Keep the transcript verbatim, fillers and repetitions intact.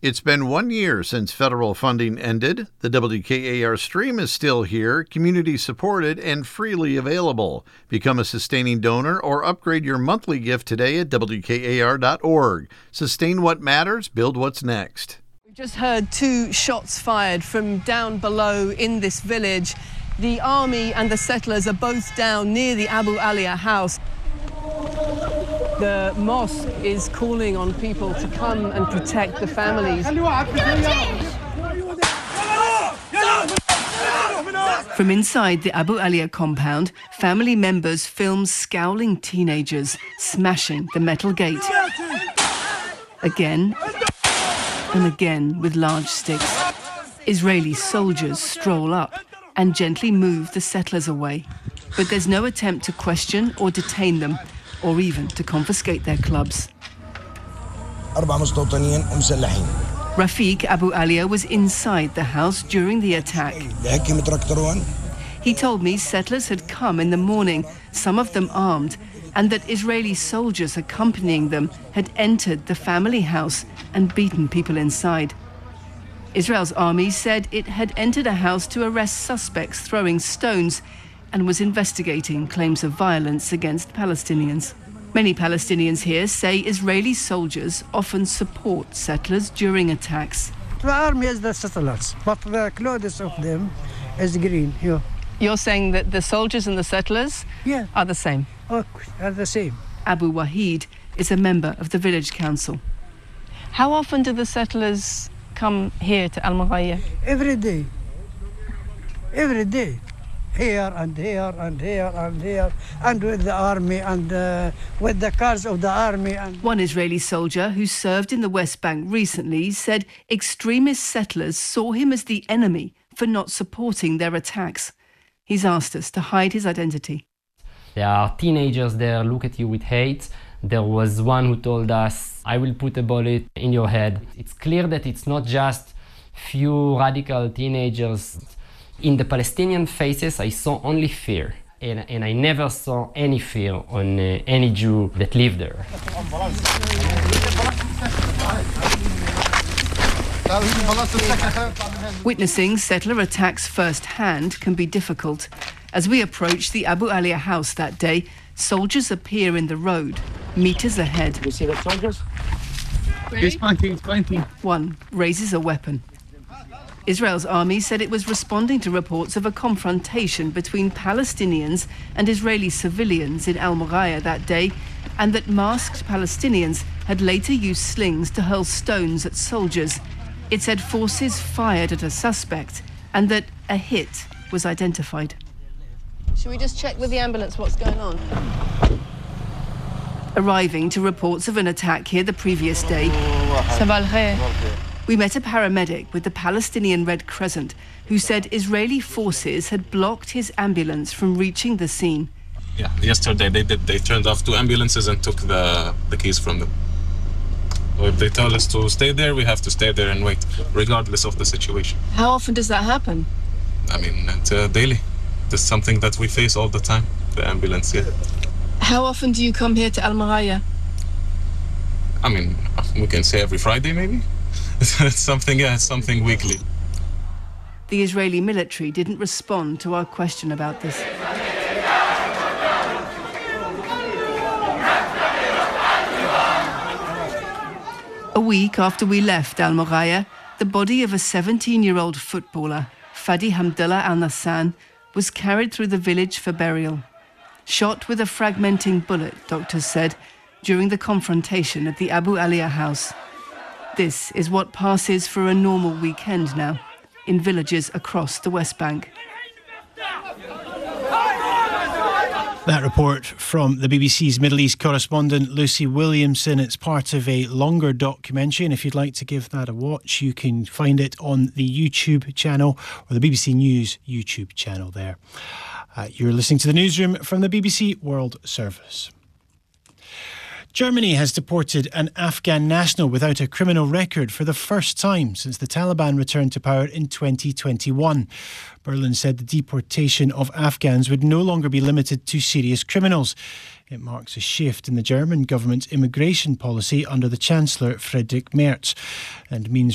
It's been one year since federal funding ended. The W K A R stream is still here, community-supported, and freely available. Become a sustaining donor or upgrade your monthly gift today at W K A R dot org. Sustain what matters, build what's next. We've just heard two shots fired from down below in this village. The army and the settlers are both down near the Abu Aliyah house. The mosque is calling on people to come and protect the families. From inside the Abu Aliyah compound, family members film scowling teenagers smashing the metal gate. Again and again with large sticks. Israeli soldiers stroll up and gently move the settlers away. But there's no attempt to question or detain them, or even to confiscate their clubs. Rafiq Abu Aliyah was inside the house during the attack. He told me settlers had come in the morning, some of them armed, and that Israeli soldiers accompanying them had entered the family house and beaten people inside. Israel's army said it had entered a house to arrest suspects throwing stones and was investigating claims of violence against Palestinians. Many Palestinians here say Israeli soldiers often support settlers during attacks. The army is the settlers, but the clothes of them is green. Yeah. You're saying that the soldiers and the settlers yeah. are the same? Oh, are the same. Abu Wahid is a member of the village council. How often do the settlers come here to Al-Mughayya? Every day. Every day. Here and here and here and here, and with the army and uh, with the cars of the army. And one Israeli soldier who served in the West Bank recently said extremist settlers saw him as the enemy for not supporting their attacks. He's asked us to hide his identity. There are teenagers there, look at you with hate. There was one who told us, I will put a bullet in your head. It's clear that it's not just few radical teenagers. In the Palestinian faces, I saw only fear, and, and I never saw any fear on uh, any Jew that lived there. Witnessing settler attacks firsthand can be difficult. As we approach the Abu Aliyah house that day, soldiers appear in the road, meters ahead. You see the soldiers? He's pointing, he's pointing. One raises a weapon. Israel's army said it was responding to reports of a confrontation between Palestinians and Israeli civilians in Al-Mughayya that day, and that masked Palestinians had later used slings to hurl stones at soldiers. It said forces fired at a suspect and that a hit was identified. Should we just check with the ambulance what's going on? Arriving to reports of an attack here the previous day, we met a paramedic with the Palestinian Red Crescent who said Israeli forces had blocked his ambulance from reaching the scene. Yeah, yesterday they did. They turned off two ambulances and took the, the keys from them. So if they tell us to stay there, we have to stay there and wait, regardless of the situation. How often does that happen? I mean, it's uh, daily. It's something that we face all the time, the ambulance, yeah. How often do you come here to Al-Mughayya? I mean, we can say every Friday, maybe. It's something, yeah, it's something weekly. The Israeli military didn't respond to our question about this. A week after we left Al-Mughayya, the body of a seventeen-year-old footballer, Fadi Hamdallah Al-Nassan, was carried through the village for burial. Shot with a fragmenting bullet, doctors said, during the confrontation at the Abu Aliyah house. This is what passes for a normal weekend now in villages across the West Bank. That report from the B B C's Middle East correspondent Lucy Williamson. It's part of a longer documentary, and if you'd like to give that a watch, you can find it on the YouTube channel or the B B C News YouTube channel there. Uh, you're listening to the newsroom from the B B C World Service. Germany has deported an Afghan national without a criminal record for the first time since the Taliban returned to power in twenty twenty-one. Berlin said the deportation of Afghans would no longer be limited to serious criminals. It marks a shift in the German government's immigration policy under the Chancellor Friedrich Merz and means